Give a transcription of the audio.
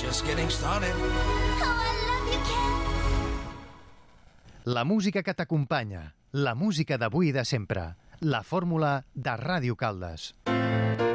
just getting started. Oh, I love you, Ken. La música que t'acompanya, la música d'avui i de sempre, la fórmula de Ràdio Caldes.